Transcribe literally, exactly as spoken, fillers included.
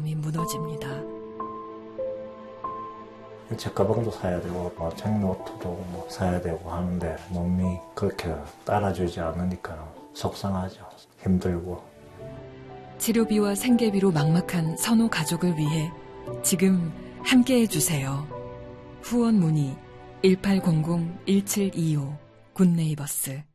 마음이 무너집니다. 책 가방도 사야 되고 뭐 책노트도 뭐 사야 되고 하는데 몸이 그렇게 따라주지 않으니까 속상하죠. 힘들고. 치료비와 생계비로 막막한 선호 가족을 위해 지금 함께해 주세요. 후원 문의 일팔공공 일칠이오 굿네이버스